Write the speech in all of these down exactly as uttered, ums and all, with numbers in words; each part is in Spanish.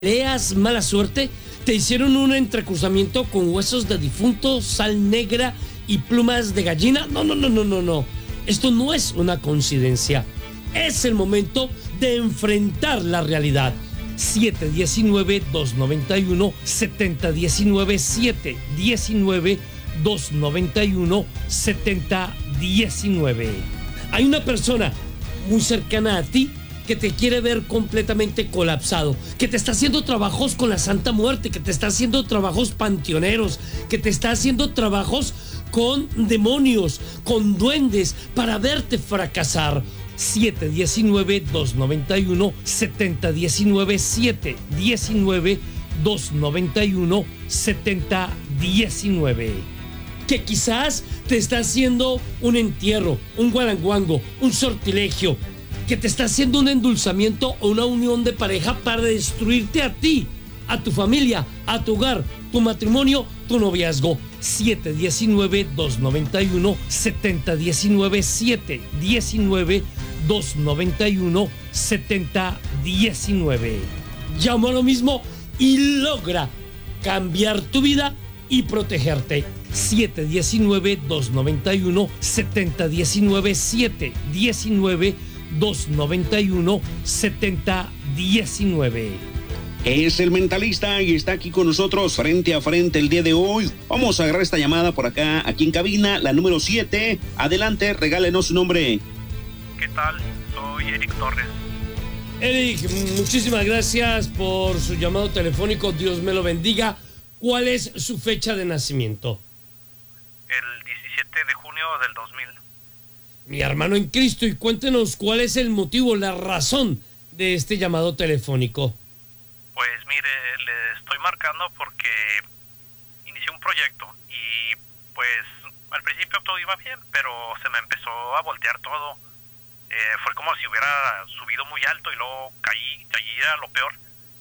Leas mala suerte, te hicieron un entrecruzamiento con huesos de difunto, sal negra y plumas de gallina. No, no, no, no, no, no. Esto no es una coincidencia. Es el momento de enfrentar la realidad. siete diecinueve, dos noventa y uno, setenta diecinueve, siete diecinueve, dos noventa y uno, setenta diecinueve. Hay una persona muy cercana a ti que te quiere ver completamente colapsado, que te está haciendo trabajos con la Santa Muerte, que te está haciendo trabajos panteoneros, que te está haciendo trabajos con demonios, con duendes, para verte fracasar. siete diecinueve, dos noventa y uno, setenta diecinueve, siete diecinueve, dos noventa y uno, setenta diecinueve. Que quizás te está haciendo un entierro, un guaranguango, un sortilegio, que te está haciendo un endulzamiento o una unión de pareja para destruirte a ti, a tu familia, a tu hogar, tu matrimonio, tu noviazgo. siete diecinueve, dos noventa y uno, setenta diecinueve, siete diecinueve, dos noventa y uno, setenta diecinueve. Llama a lo mismo y logra cambiar tu vida y protegerte. siete diecinueve, dos noventa y uno, setenta diecinueve, siete diecinueve, dos noventa y uno, setenta diecinueve. Es el mentalista y está aquí con nosotros frente a frente el día de hoy. Vamos a agarrar esta llamada por acá, aquí en cabina, la número siete. Adelante, regálenos su nombre. ¿Qué tal? Soy Eric Torres. Eric, muchísimas gracias por su llamado telefónico. Dios me lo bendiga. ¿Cuál es su fecha de nacimiento? El diecisiete de junio del dos mil. Mi hermano en Cristo, y cuéntenos cuál es el motivo, la razón de este llamado telefónico. Pues mire, le estoy marcando porque inicié un proyecto y pues al principio todo iba bien, pero se me empezó a voltear todo. Eh, fue como si hubiera subido muy alto y luego caí, caí a lo peor.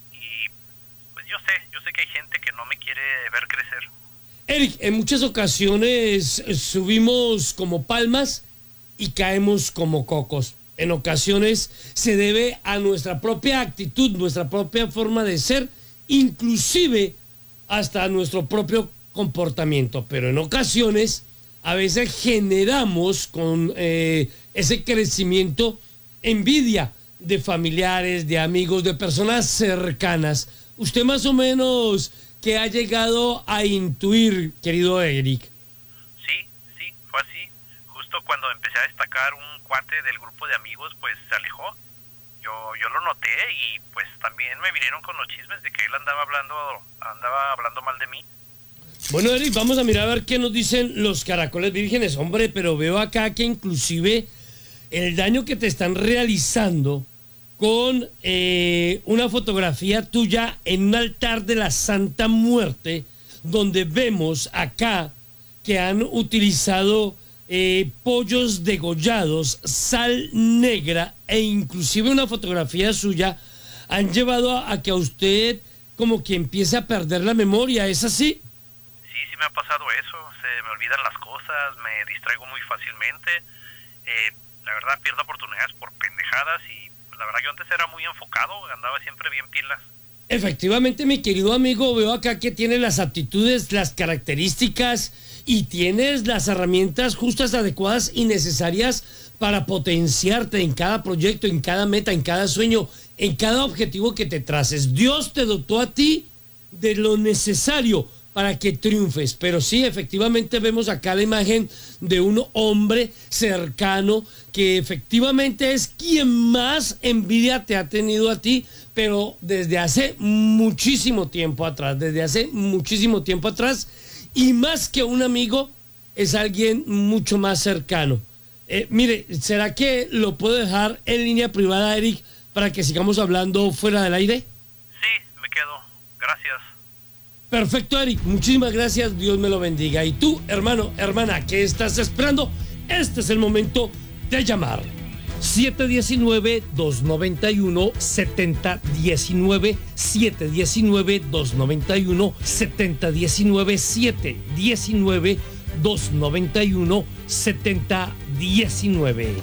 Y pues yo sé, yo sé que hay gente que no me quiere ver crecer. Eric, en muchas ocasiones subimos como palmas y caemos como cocos. En ocasiones se debe a nuestra propia actitud, nuestra propia forma de ser, inclusive hasta nuestro propio comportamiento. Pero en ocasiones a veces generamos con eh, ese crecimiento envidia de familiares, de amigos, de personas cercanas. Usted más o menos, ¿qué ha llegado a intuir, querido Eric? Sí, sí, fue así. Justo cuando empecé a destacar, un cuate del grupo de amigos pues se alejó. Yo, yo lo noté y pues también me vinieron con los chismes de que él andaba hablando, andaba hablando mal de mí. Bueno, Eric, vamos a mirar a ver qué nos dicen los caracoles vírgenes. Hombre, pero veo acá que inclusive el daño que te están realizando con eh, una fotografía tuya en un altar de la Santa Muerte, donde vemos acá que han utilizado eh, pollos degollados, sal negra e inclusive una fotografía suya, han llevado a, a que a usted como que empiece a perder la memoria. ¿Es así? Sí, sí me ha pasado eso, se me olvidan las cosas, me distraigo muy fácilmente, eh, la verdad pierdo oportunidades por pendejadas y la verdad yo antes era muy enfocado, andaba siempre bien pilas. Efectivamente, mi querido amigo, veo acá que tienes las aptitudes, las características y tienes las herramientas justas, adecuadas y necesarias para potenciarte en cada proyecto, en cada meta, en cada sueño, en cada objetivo que te traces. Dios te dotó a ti de lo necesario para que triunfes, pero sí, efectivamente vemos acá la imagen de un hombre cercano que efectivamente es quien más envidia te ha tenido a ti, pero desde hace muchísimo tiempo atrás, desde hace muchísimo tiempo atrás, y más que un amigo, es alguien mucho más cercano. Eh, mire, ¿será que lo puedo dejar en línea privada, Eric, para que sigamos hablando fuera del aire? Sí, me quedo, gracias. Perfecto, Eric, muchísimas gracias, Dios me lo bendiga. Y tú, hermano, hermana, ¿qué estás esperando? Este es el momento de llamar. siete diecinueve, dos noventa y uno, setenta diecinueve, siete diecinueve, dos noventa y uno, setenta diecinueve, siete diecinueve, dos noventa y uno, setenta diecinueve.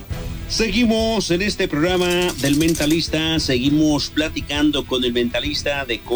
Seguimos en este programa del Mentalista, seguimos platicando con el mentalista de